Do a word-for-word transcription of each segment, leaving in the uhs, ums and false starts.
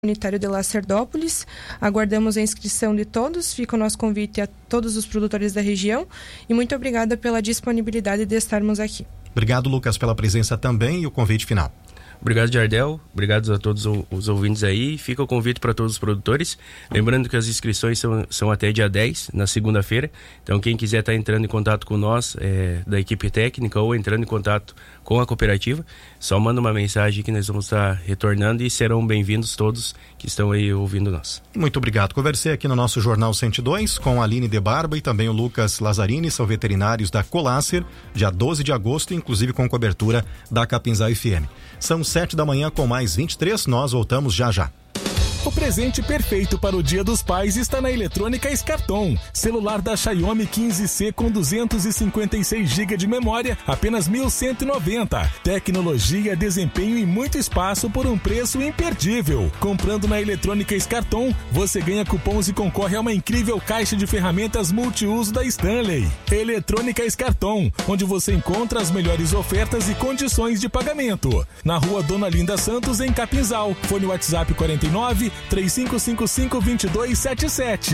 Comunitário de Lacerdópolis. Aguardamos a inscrição de todos. Fica o nosso convite a todos os produtores da região e muito obrigada pela disponibilidade de estarmos aqui. Obrigado, Lucas, pela presença também e o convite final. Obrigado, Jardel. Obrigado a todos os ouvintes aí. Fica o convite para todos os produtores. Lembrando que as inscrições são, são até dia dez, na segunda-feira. Então, quem quiser estar entrando em contato com nós, é, da equipe técnica, ou entrando em contato com a cooperativa, só manda uma mensagem que nós vamos estar retornando e serão bem-vindos todos que estão aí ouvindo nós. Muito obrigado. Conversei aqui no nosso Jornal cento e dois com a Aline de Barba e também o Lucas Lazzarini, são veterinários da Colácer, dia doze de agosto, inclusive com cobertura da Capinzá F M. São sete da manhã com mais vinte e três, nós voltamos já já. O presente perfeito para o Dia dos Pais está na Eletrônica Scarton. Celular da Xiaomi quinze C com duzentos e cinquenta e seis gigabytes de memória, apenas mil cento e noventa. Tecnologia, desempenho e muito espaço por um preço imperdível. Comprando na Eletrônica Scarton, você ganha cupons e concorre a uma incrível caixa de ferramentas multiuso da Stanley. Eletrônica Scarton, onde você encontra as melhores ofertas e condições de pagamento. Na Rua Dona Linda Santos, em Capinzal. Fone WhatsApp quarenta e nove, três cinco cinco cinco, dois dois sete sete.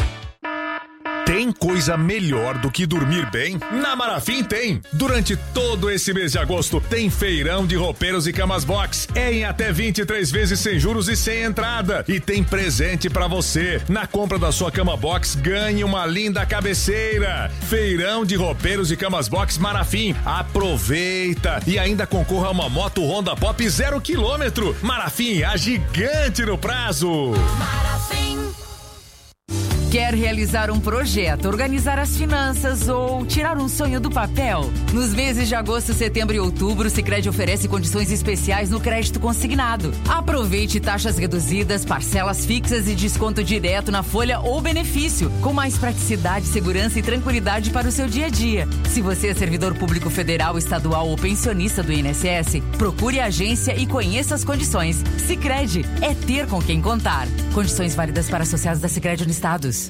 Tem coisa melhor do que dormir bem? Na Marafim tem! Durante todo esse mês de agosto tem feirão de roupeiros e camas box. É em até vinte e três vezes sem juros e sem entrada. E tem presente pra você. Na compra da sua cama box, ganhe uma linda cabeceira. Feirão de roupeiros e camas box Marafim. Aproveita! E ainda concorra a uma moto Honda Pop zero quilômetro. Marafim, a gigante no prazo. Marafim. Quer realizar um projeto, organizar as finanças ou tirar um sonho do papel? Nos meses de agosto, setembro e outubro, o Sicredi oferece condições especiais no crédito consignado. Aproveite taxas reduzidas, parcelas fixas e desconto direto na folha ou benefício, com mais praticidade, segurança e tranquilidade para o seu dia a dia. Se você é servidor público federal, estadual ou pensionista do I N S S, procure a agência e conheça as condições. Sicredi é ter com quem contar. Condições válidas para associados da Sicredi Unistados.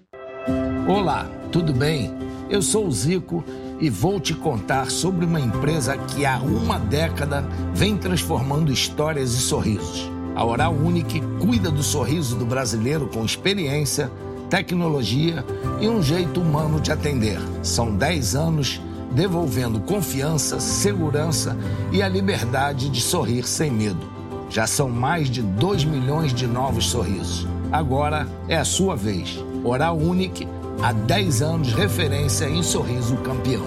Olá, tudo bem? Eu sou o Zico e vou te contar sobre uma empresa que há uma década vem transformando histórias e sorrisos. A Oral Unique cuida do sorriso do brasileiro com experiência, tecnologia e um jeito humano de atender. São dez anos devolvendo confiança, segurança e a liberdade de sorrir sem medo. Já são mais de dois milhões de novos sorrisos. Agora é a sua vez. Oral Unique, há dez anos, referência em sorriso campeão.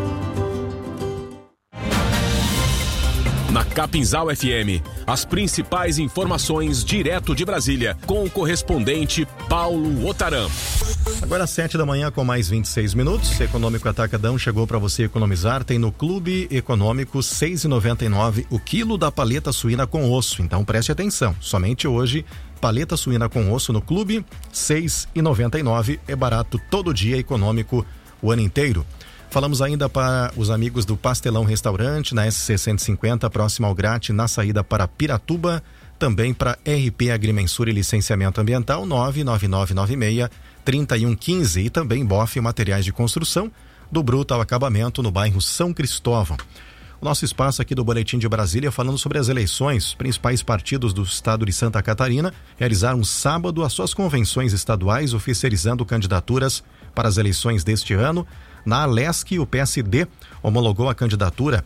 Na Capinzal F M, as principais informações direto de Brasília, com o correspondente Paulo Otaram. Agora sete da manhã com mais vinte e seis minutos. Econômico Atacadão chegou para você economizar. Tem no Clube Econômico seis reais e noventa e nove centavos o quilo da paleta suína com osso. Então preste atenção. Somente hoje, paleta suína com osso no Clube seis reais e noventa e nove centavos. É barato todo dia, econômico o ano inteiro. Falamos ainda para os amigos do Pastelão Restaurante, na S C cento e cinquenta, próximo ao Grate, na saída para Piratuba. Também para R P Agrimensura e Licenciamento Ambiental, nove nove nove nove seis, três um um cinco. E também Boff Materiais de Construção, do bruto ao acabamento, no bairro São Cristóvão. O nosso espaço aqui do Boletim de Brasília falando sobre as eleições. Os principais partidos do estado de Santa Catarina realizaram sábado as suas convenções estaduais, oficializando candidaturas para as eleições deste ano. Na Alesc, o P S D homologou a candidatura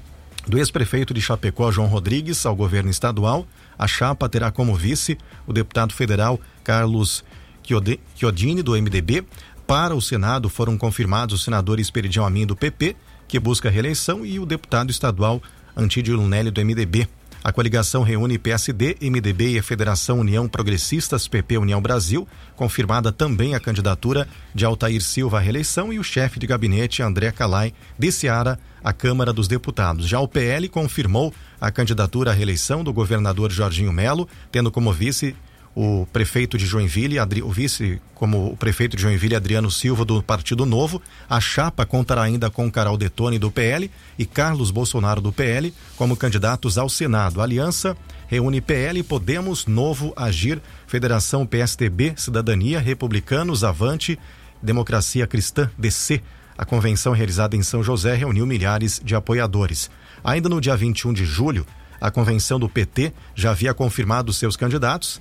do ex-prefeito de Chapecó, João Rodrigues, ao governo estadual. A chapa terá como vice o deputado federal Carlos Chiodini, do M D B. Para o Senado foram confirmados o senador Esperidião Amin, do P P, que busca a reeleição, e o deputado estadual Antídio Lunelli, do M D B. A coligação reúne P S D, M D B e a Federação União Progressistas, P P União Brasil. Confirmada também a candidatura de Altair Silva à reeleição e o chefe de gabinete André Calai de Ceará à Câmara dos Deputados. Já o P L confirmou a candidatura à reeleição do governador Jorginho Melo, tendo como vice o prefeito de Joinville, Adri, o vice como o prefeito de Joinville, Adriano Silva, do Partido Novo. A chapa contará ainda com Carol Detone, do P L, e Carlos Bolsonaro, do P L, como candidatos ao Senado. A aliança reúne P L, Podemos, Novo, Agir, Federação P S D B, Cidadania, Republicanos, Avante, Democracia Cristã, D C. A convenção realizada em São José reuniu milhares de apoiadores. Ainda no dia vinte e um de julho, a convenção do P T já havia confirmado seus candidatos.